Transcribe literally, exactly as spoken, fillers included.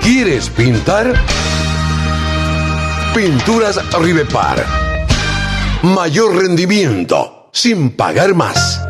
¿Quieres pintar? Pinturas Rivepar. Mayor rendimiento sin pagar más.